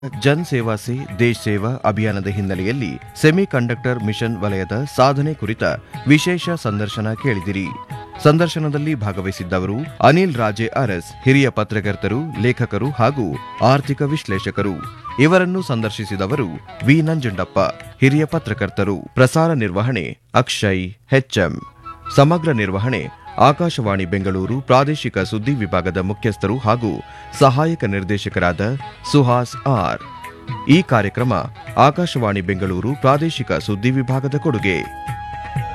ಜನ್ ಸೇವಾ ಸೇ ದೇಶ್ ಸೇವಾ ಅಭಿಯಾನದ ಹಿನ್ನೆಲೆಯಲ್ಲಿ ಸೆಮಿ ಕಂಡಕ್ಟರ್ ಮಿಷನ್ ವಲಯದ ಸಾಧನೆ ಕುರಿತ ವಿಶೇಷ ಸಂದರ್ಶನ ಕೇಳಿದಿರಿ. ಸಂದರ್ಶನದಲ್ಲಿ ಭಾಗವಹಿಸಿದ್ದವರು ಅನಿಲ್ ರಾಜೆ ಅರಸ್, ಹಿರಿಯ ಪತ್ರಕರ್ತರು, ಲೇಖಕರು ಹಾಗೂ ಆರ್ಥಿಕ ವಿಶ್ಲೇಷಕರು. ಇವರನ್ನು ಸಂದರ್ಶಿಸಿದವರು ವಿ ನಂಜುಂಡಪ್ಪ, ಹಿರಿಯ ಪತ್ರಕರ್ತರು. ಪ್ರಸಾರ ನಿರ್ವಹಣೆ ಅಕ್ಷಯ್ ಹೆಚ್ಎಂ. ಸಮಗ್ರ ನಿರ್ವಹಣೆ ಆಕಾಶವಾಣಿ ಬೆಂಗಳೂರು ಪ್ರಾದೇಶಿಕ ಸುದ್ದಿ ವಿಭಾಗದ ಮುಖ್ಯಸ್ಥರು ಹಾಗೂ ಸಹಾಯಕ ನಿರ್ದೇಶಕರಾದ ಸುಹಾಸ್ ಆರ್. ಈ ಕಾರ್ಯಕ್ರಮ ಆಕಾಶವಾಣಿ ಬೆಂಗಳೂರು ಪ್ರಾದೇಶಿಕ ಸುದ್ದಿ ವಿಭಾಗದ ಕೊಡುಗೆ.